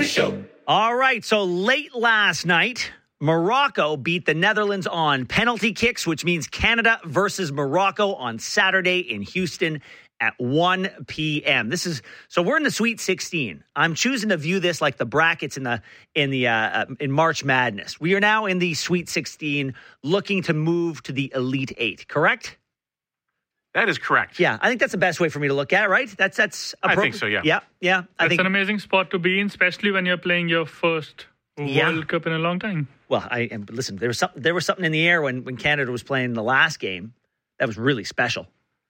show. All right, so late last night, Morocco beat the Netherlands on penalty kicks, which means Canada versus Morocco on Saturday in Houston at 1 p.m. So we're in the Sweet 16. I'm choosing to view this like the brackets in March Madness. We are now in the Sweet 16, looking to move to the Elite Eight. Correct? That is correct. Yeah, I think that's the best way for me to look at it, right? That's I think so, yeah. Yeah. It's an amazing spot to be in, especially when you're playing your first World Cup in a long time. Well, listen, there was something in the air when Canada was playing the last game. That was really special.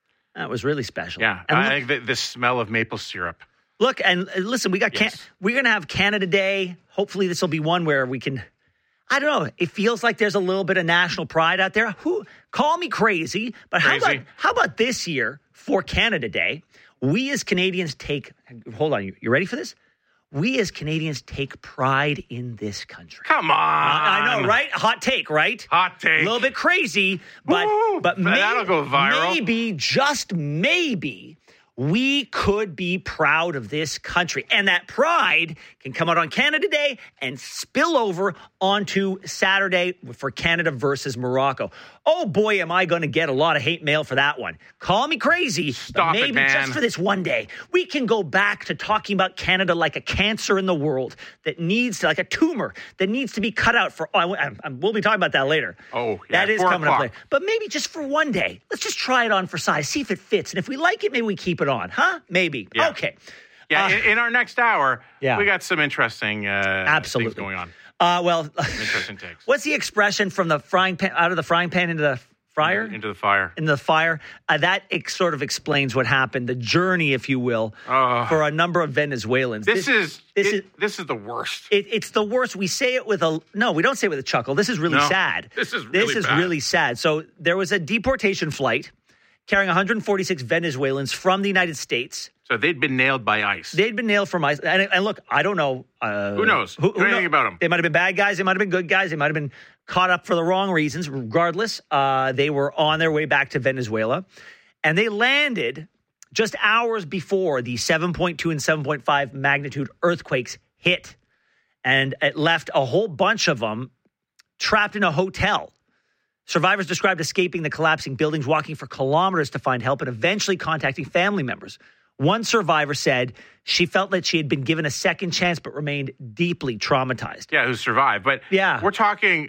Yeah, and I think the smell of maple syrup. Look, and listen, we're going to have Canada Day. Hopefully this will be one where we can, I don't know, it feels like there's a little bit of national pride out there. Call me crazy, but how about this year for Canada Day, we as Canadians hold on, you ready for this? We as Canadians take pride in this country. Come on. I know, right? Hot take, right? Hot take. A little bit crazy, but that'll go viral. Maybe, just maybe, we could be proud of this country. And that pride can come out on Canada Day and spill over onto Saturday for Canada versus Morocco. Oh, boy, am I going to get a lot of hate mail for that one. Call me crazy. Stop maybe it, man. Just for this one day, we can go back to talking about Canada like a cancer in the world that needs, like a tumor that needs to be cut out for, we'll be talking about that later. Oh, yeah. That is coming up later. But maybe just for one day, let's just try it on for size, see if it fits. And if we like it, maybe we keep it on, huh? Maybe. Yeah. Okay. Yeah, in our next hour, we got some interesting things going on. Interesting takes. What's the expression from the frying pan, out of the frying pan into the fryer? Into the fire. In the fire. That sort of explains what happened, the journey, if you will, for a number of Venezuelans. This is the worst. It's the worst. We say it we don't say it with a chuckle. This is really sad. This is really sad. So there was a deportation flight carrying 146 Venezuelans from the United States. So they'd been nailed by ICE. They'd been nailed from ICE. And look, I don't know. Who knows? Who anything about them? They might have been bad guys. They might have been good guys. They might have been caught up for the wrong reasons. Regardless, they were on their way back to Venezuela. And they landed just hours before the 7.2 and 7.5 magnitude earthquakes hit. And it left a whole bunch of them trapped in a hotel. Survivors described escaping the collapsing buildings, walking for kilometers to find help, and eventually contacting family members. One survivor said she felt that she had been given a second chance but remained deeply traumatized. Yeah, who survived. But we're talking,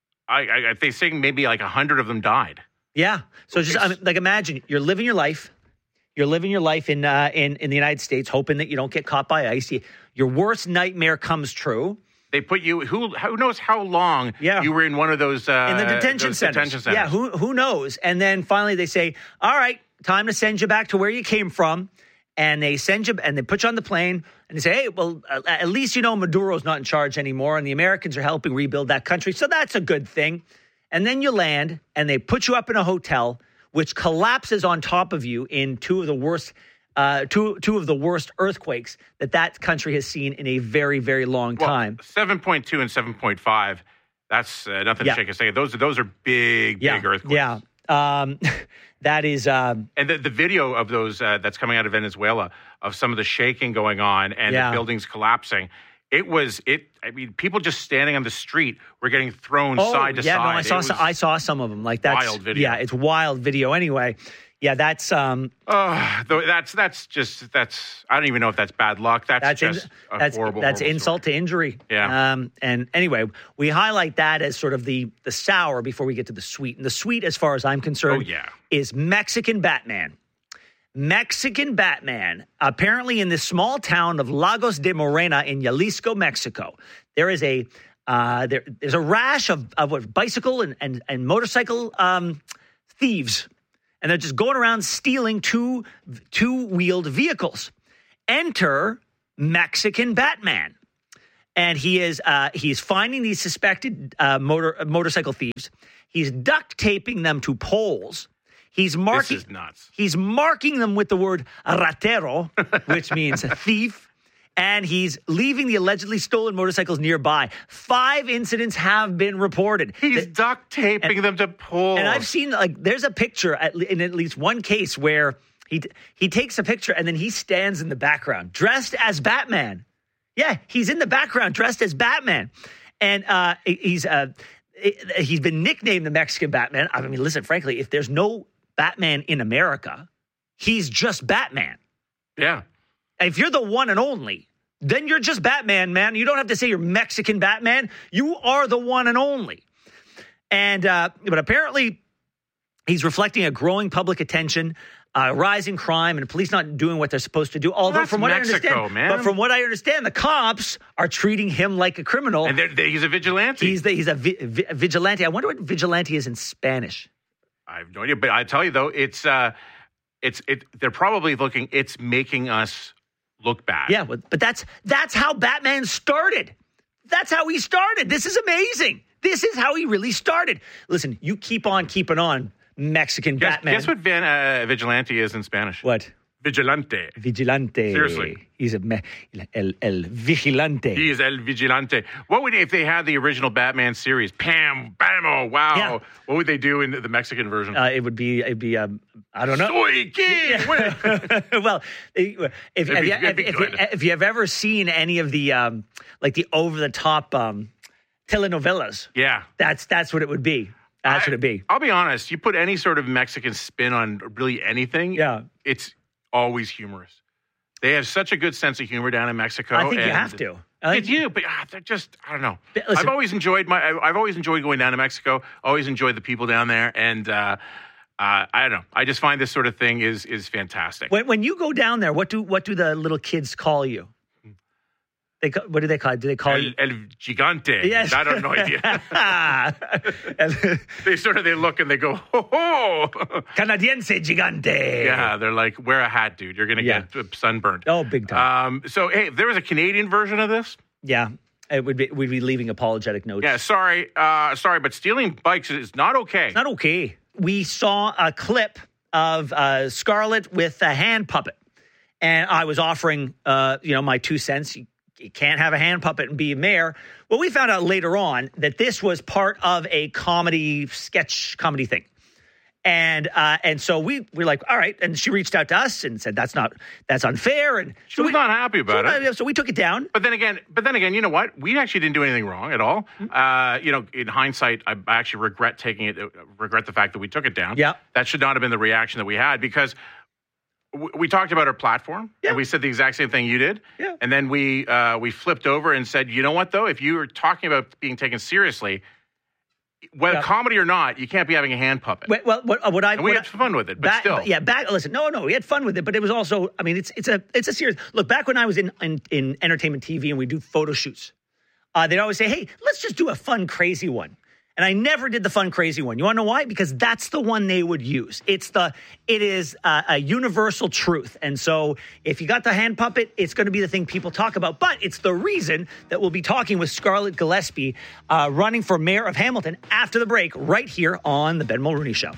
they say maybe like 100 of them died. Yeah. So imagine you're living your life. You're living your life in the United States, hoping that you don't get caught by ICE. Your worst nightmare comes true. They put you, who knows how long you were in one of those in the detention centers. Yeah, who knows? And then finally they say, all right, time to send you back to where you came from. And they send you, and they put you on the plane, and they say, hey, well, at least you know Maduro's not in charge anymore, and the Americans are helping rebuild that country, so that's a good thing. And then you land, and they put you up in a hotel, which collapses on top of you in two of the worst earthquakes that country has seen in a very, very long time. 7.2 and 7.5, that's nothing to shake a stick. Those are big earthquakes. Yeah. That is, and the video of those that's coming out of Venezuela of some of the shaking going on and the buildings collapsing. I mean, people just standing on the street were getting thrown side to side. No, I saw some of them. Like that's wild video. Yeah, it's wild video. Anyway, yeah, that's just I don't even know if that's bad luck. That's horrible. That's insult to injury. Yeah. And anyway, we highlight that as sort of the sour before we get to the sweet. And the sweet, as far as I'm concerned, is Mexican Batman. Mexican Batman, apparently in this small town of Lagos de Morena in Jalisco, Mexico, there is there's a rash of bicycle and motorcycle thieves. And they're just going around stealing two-wheeled vehicles. Enter Mexican Batman. And he's finding these suspected motorcycle thieves. He's duct taping them to poles. This is nuts. He's marking them with the word ratero, which means thief. And he's leaving the allegedly stolen motorcycles nearby. 5 incidents have been reported. He's duct taping them to poles. And I've seen, there's a picture in at least one case where he takes a picture and then he stands in the background dressed as Batman. Yeah, he's in the background dressed as Batman. And he's been nicknamed the Mexican Batman. I mean, listen, frankly, if there's no Batman in America, he's just Batman. Yeah. If you're the one and only, then you're just Batman, man. You don't have to say you're Mexican Batman. You are the one and only. And but apparently he's reflecting a growing public attention, rising crime, and police not doing what they're supposed to do. Although, from what Mexico, I understand, man. but from what I understand, the cops are treating him like a criminal. And he's a vigilante. He's a vigilante. I wonder what vigilante is in Spanish. I have no idea, but I tell you though, they're probably looking. It's making us look bad. Yeah, but that's how Batman started. That's how he started. This is amazing. This is how he really started. Listen, you keep on keeping on, Mexican Batman. Guess what vigilante is in Spanish? What? Vigilante. Vigilante. Seriously. He's el vigilante. He is el vigilante. What would, if they had the original Batman series, Pam, Bamo, wow. Yeah. What would they do in the Mexican version? It'd be I don't know. Soy king. Well, if you have ever seen any of the like the over the top telenovelas, yeah, that's what it would be. That's what it'd be. I'll be honest. You put any sort of Mexican spin on really anything, yeah, it's always humorous. They have such a good sense of humor down in Mexico. I think you have to. But they're just, I don't know. Listen, I've always enjoyed going down to Mexico. Always enjoyed the people down there, and I don't know. I just find this sort of thing is fantastic. When you go down there, what do the little kids call you? What do they call it? Do they call you El Gigante? Yes. I don't know idea. They look and they go, ho ho, Canadiense Gigante. Yeah, they're like, wear a hat, dude. You're gonna get sunburned. Oh, big time. So hey, if there was a Canadian version of this, yeah, we'd be leaving apologetic notes. Yeah, sorry, but stealing bikes is not okay. It's not okay. We saw a clip of Scarlett with a hand puppet, and I was offering, my 2 cents. You can't have a hand puppet and be mayor. Well, we found out later on that this was part of a sketch comedy thing. And so we're like, all right. And she reached out to us and said, that's unfair. And she was not happy about it. So we took it down. But then again, you know what? We actually didn't do anything wrong at all. Mm-hmm. In hindsight, I actually regret the fact that we took it down. Yeah. That should not have been the reaction that we had, because we talked about our platform, and we said the exact same thing you did. Yeah. And then we flipped over and said, you know what, though? If you were talking about being taken seriously, whether comedy or not, you can't be having a hand puppet. We had fun with it, but still. Listen, no, we had fun with it, but it was also, I mean, it's a serious, look, back when I was in entertainment TV and we do photo shoots, they'd always say, hey, let's just do a fun, crazy one. And I never did the fun, crazy one. You want to know why? Because that's the one they would use. It is a universal truth. And so if you got the hand puppet, it's going to be the thing people talk about. But it's the reason that we'll be talking with Scarlett Gillespie, running for mayor of Hamilton, after the break, right here on the Ben Mulrooney Show.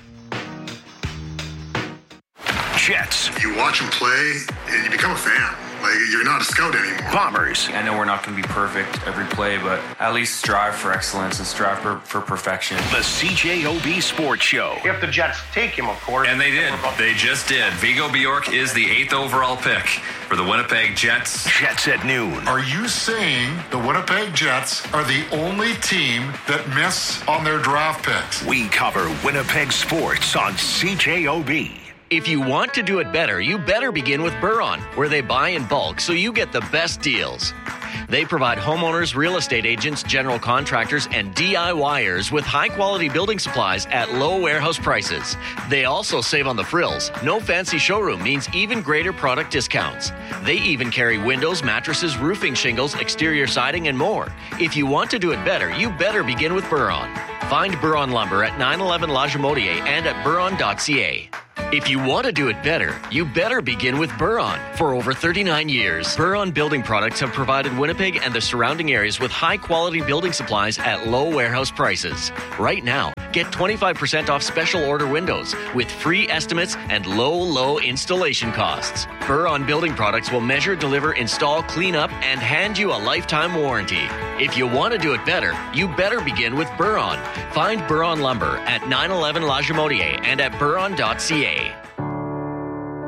Jets. You watch them play, and you become a fan. Like, you're not a scout anymore. Bombers. I know we're not going to be perfect every play, but at least strive for excellence and strive for perfection. The CJOB Sports Show. If the Jets take him, of course. And they did. They just did. Vigo Bjork is the 8th overall pick for the Winnipeg Jets. Jets at noon. Are you saying the Winnipeg Jets are the only team that miss on their draft picks? We cover Winnipeg sports on CJOB. If you want to do it better, you better begin with Buron, where they buy in bulk so you get the best deals. They provide homeowners, real estate agents, general contractors, and DIYers with high-quality building supplies at low warehouse prices. They also save on the frills. No fancy showroom means even greater product discounts. They even carry windows, mattresses, roofing shingles, exterior siding, and more. If you want to do it better, you better begin with Buron. Find Buron Lumber at 911 La Jamodier and at buron.ca. If you want to do it better, you better begin with Buron. For over 39 years, Buron Building Products have provided Winnipeg and the surrounding areas with high-quality building supplies at low warehouse prices. Right now, get 25% off special order windows with free estimates and low installation costs. Buron Building Products will measure, deliver, install, clean up, and hand you a lifetime warranty. If you want to do it better, you better begin with Buron. Find Buron Lumber at 911 La Jamodier and at buron.ca.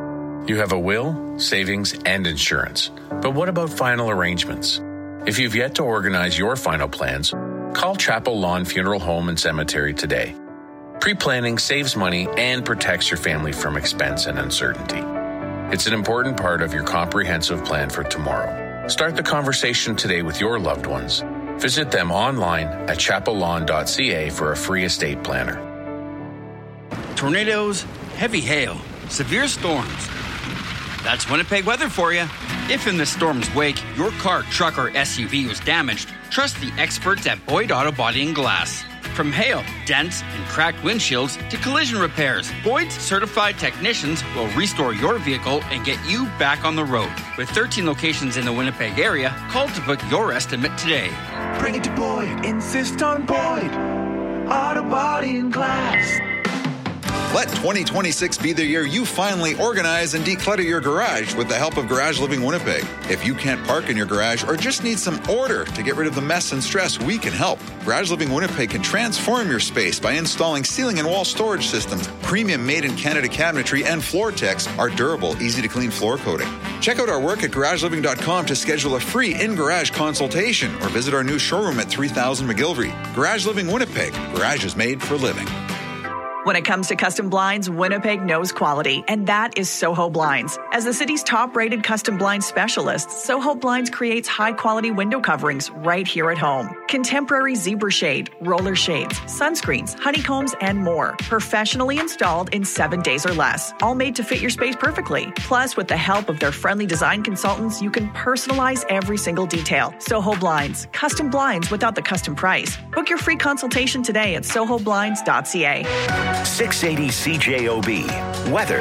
You have a will, savings, and insurance. But what about final arrangements? If you've yet to organize your final plans, call Chapel Lawn Funeral Home and Cemetery today. Pre-planning saves money and protects your family from expense and uncertainty. It's an important part of your comprehensive plan for tomorrow. Start the conversation today with your loved ones. Visit them online at chapellawn.ca for a free estate planner. Tornadoes, heavy hail, severe storms. That's Winnipeg weather for you. If in the storm's wake, your car, truck, or SUV was damaged, trust the experts at Boyd Auto Body and Glass. From hail, dents, and cracked windshields to collision repairs, Boyd's certified technicians will restore your vehicle and get you back on the road. With 13 locations in the Winnipeg area, call to book your estimate today. Bring it to Boyd. Insist on Boyd. Auto Body and Glass. Let 2026 be the year you finally organize and declutter your garage with the help of Garage Living Winnipeg. If you can't park in your garage or just need some order to get rid of the mess and stress, we can help. Garage Living Winnipeg can transform your space by installing ceiling and wall storage systems, premium made-in-Canada cabinetry, and Floor-Tex, our durable, easy-to-clean floor coating. Check out our work at garageliving.com to schedule a free in-garage consultation or visit our new showroom at 3000 McGillivray. Garage Living Winnipeg. Garage is made for living. When it comes to custom blinds, Winnipeg knows quality, and that is Soho Blinds. As the city's top-rated custom blind specialist, Soho Blinds creates high-quality window coverings right here at home. Contemporary zebra shade, roller shades, sunscreens, honeycombs, and more. Professionally installed in 7 days or less. All made to fit your space perfectly. Plus, with the help of their friendly design consultants, you can personalize every single detail. Soho Blinds. Custom blinds without the custom price. Book your free consultation today at sohoblinds.ca. 680 CJOB. Weather.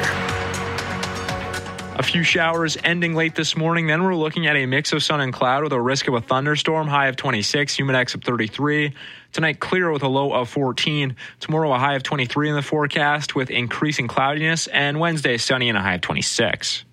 A few showers ending late this morning. Then we're looking at a mix of sun and cloud with a risk of a thunderstorm. High of 26, humidex of 33. Tonight, clear with a low of 14. Tomorrow, a high of 23 in the forecast with increasing cloudiness. And Wednesday, sunny and a high of 26.